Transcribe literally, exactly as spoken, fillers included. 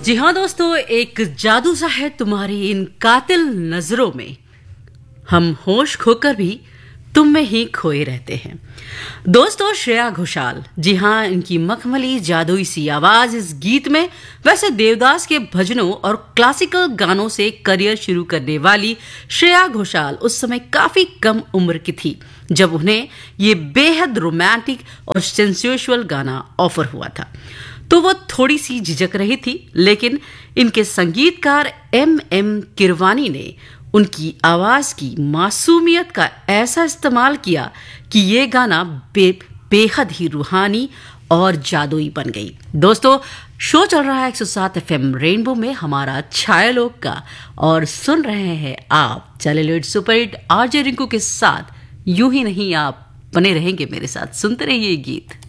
जी हाँ दोस्तों, एक जादू सा है तुम्हारी इन कातिल नजरों में, हम होश खोकर भी तुम में ही खोए रहते हैं। दोस्तों, श्रेया घोषाल, जी हाँ, इनकी मखमली जादुई सी आवाज इस गीत में। वैसे देवदास के भजनों और क्लासिकल गानों से करियर शुरू करने वाली श्रेया घोषाल उस समय काफी कम उम्र की थी जब उन्हें ये बेहद रोमांटिक और सेंसेशुअल गाना ऑफर हुआ था। तो वो थोड़ी सी झिझक रही थी, लेकिन इनके संगीतकार एम एम किरवानी ने उनकी आवाज की मासूमियत का ऐसा इस्तेमाल किया कि ये गाना बे, बेहद ही रूहानी और जादुई बन गई। दोस्तों, शो चल रहा है एक सौ सात एफ एम रेनबो में हमारा छायालोक का, और सुन रहे हैं आप channel super hit RJ Rinku के साथ। यूं ही नहीं, आप बने रहेंगे मेरे साथ, सुनते रहिए गीत।